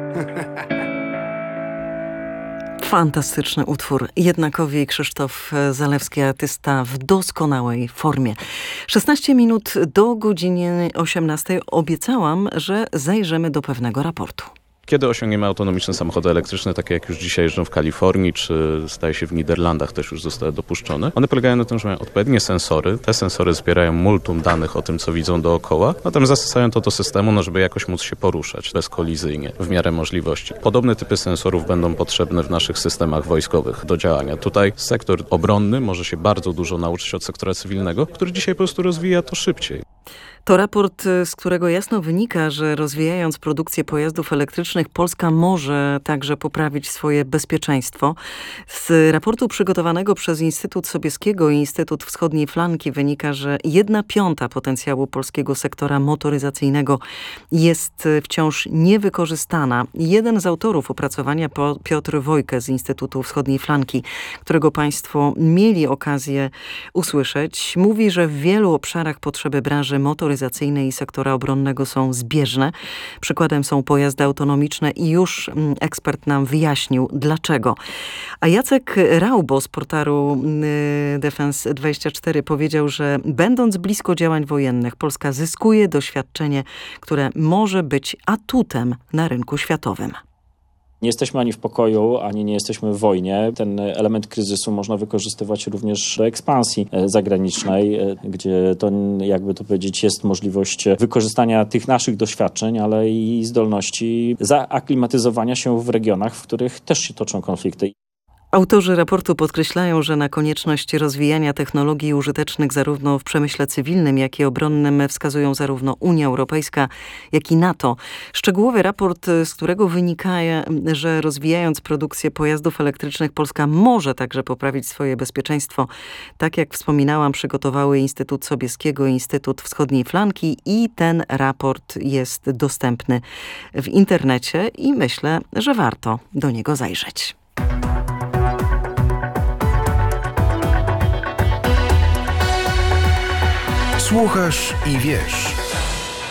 Fantastyczny utwór. Jednakowie i Krzysztof Zalewski, artysta w doskonałej formie. 16 minut do godziny 18. Obiecałam, że zajrzymy do pewnego raportu. Kiedy osiągniemy autonomiczne samochody elektryczne, takie jak już dzisiaj jeżdżą w Kalifornii, czy staje się w Niderlandach też już zostały dopuszczone, one polegają na tym, że mają odpowiednie sensory. Te sensory zbierają multum danych o tym, co widzą dookoła, potem zasysają to do systemu, żeby jakoś móc się poruszać bezkolizyjnie, w miarę możliwości. Podobne typy sensorów będą potrzebne w naszych systemach wojskowych do działania. Tutaj sektor obronny może się bardzo dużo nauczyć od sektora cywilnego, który dzisiaj po prostu rozwija to szybciej. To raport, z którego jasno wynika, że rozwijając produkcję pojazdów elektrycznych, Polska może także poprawić swoje bezpieczeństwo. Z raportu przygotowanego przez Instytut Sobieskiego i Instytut Wschodniej Flanki wynika, że 1/5 potencjału polskiego sektora motoryzacyjnego jest wciąż niewykorzystana. Jeden z autorów opracowania, Piotr Wojke z Instytutu Wschodniej Flanki, którego Państwo mieli okazję usłyszeć, mówi, że w wielu obszarach potrzeby branży motoryzacyjnej i sektora obronnego są zbieżne. Przykładem są pojazdy autonomiczne i już ekspert nam wyjaśnił dlaczego. A Jacek Raubo z portalu Defense24 powiedział, że będąc blisko działań wojennych, Polska zyskuje doświadczenie, które może być atutem na rynku światowym. Nie jesteśmy ani w pokoju, ani nie jesteśmy w wojnie. Ten element kryzysu można wykorzystywać również do ekspansji zagranicznej, gdzie to, jakby to powiedzieć, jest możliwość wykorzystania tych naszych doświadczeń, ale i zdolności zaaklimatyzowania się w regionach, w których też się toczą konflikty. Autorzy raportu podkreślają, że na konieczność rozwijania technologii użytecznych zarówno w przemyśle cywilnym, jak i obronnym wskazują zarówno Unia Europejska, jak i NATO. Szczegółowy raport, z którego wynika, że rozwijając produkcję pojazdów elektrycznych, Polska może także poprawić swoje bezpieczeństwo. Tak jak wspominałam, przygotowały Instytut Sobieskiego i Instytut Wschodniej Flanki i ten raport jest dostępny w internecie i myślę, że warto do niego zajrzeć. Słuchasz i wiesz.